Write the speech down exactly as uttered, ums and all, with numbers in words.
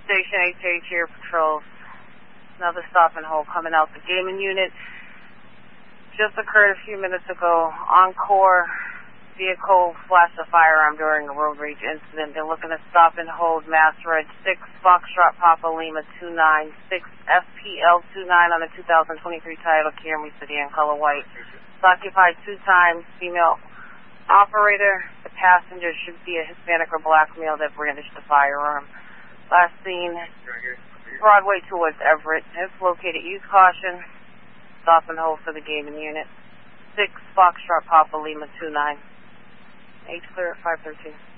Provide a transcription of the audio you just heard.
Station H H here, patrols. Another stop and hold coming out the gaming unit. Just occurred a few minutes ago. Encore vehicle flashed a firearm during a road rage incident. They're looking to stop and hold Mass Red six Foxtrot Papa Lima two nine six F P L two nine on a two thousand twenty-three Toyota Camry sedan, color white. It's occupied two times. Female operator. The passenger should be a Hispanic or black male that brandished the firearm. Last seen Broadway towards Everett. If located, use caution. Stop and hold for the gaming unit. six Foxtrot Papa Lima two nine. H clear at five thirteen.